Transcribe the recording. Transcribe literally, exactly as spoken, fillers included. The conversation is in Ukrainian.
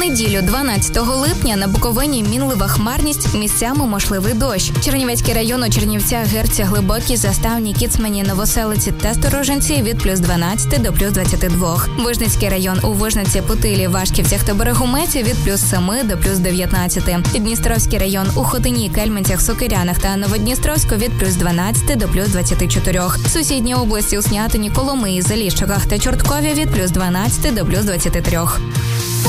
неділю, дванадцятого липня, на Буковині мінлива хмарність, місцями можливий дощ. Чернівецький район у Чернівцях, Герці, Глибокій, Заставні, Кіцмані, Новоселиці та Сторожинці від плюс дванадцяти до плюс двадцяти двох. Вижницький район у Вижниці, Путилі, Вашківцях та Берегометі від плюс семи до плюс дев'ятнадцяти. Дністровський район у Хотині, Кельменцях, Сокирянах та Новодністровську від плюс дванадцяти до плюс двадцяти чотирьох. Сусідні області у Снятині, Коломиї, Заліщиках та Чорткові від плюс дванадцяти до плюс двадцяти трьох.